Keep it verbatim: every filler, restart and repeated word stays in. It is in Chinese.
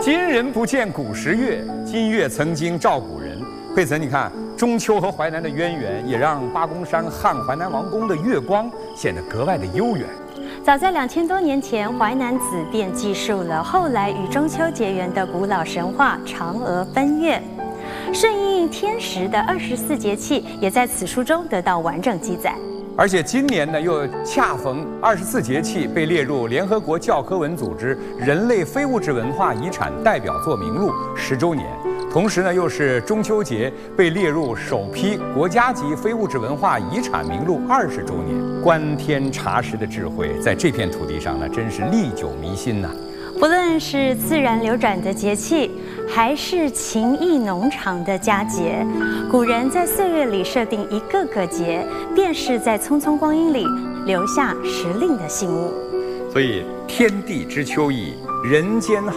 今人不见古时月，今月曾经照古人。惠子，你看中秋和淮南的渊源，也让八公山汉淮南王宫的月光显得格外的悠远。 早在两千多年前，淮南子便记述了后来与中秋结缘的古老神话嫦娥奔月。顺应天时的二十四节气，也在此书中得到完整记载。 而且今年呢，又恰逢二十四节气被列入联合国教科文组织人类非物质文化遗产代表作名录十周年，同时呢，又是中秋节被列入首批国家级非物质文化遗产名录二十周年。观天察时的智慧，在这片土地上呢，真是历久弥新呐、啊。 不论是自然流转的节气，还是情意浓长的佳节，古人在岁月里设定一个个节，便是在匆匆光阴里留下时令的信物。 所以，天地之秋意，人间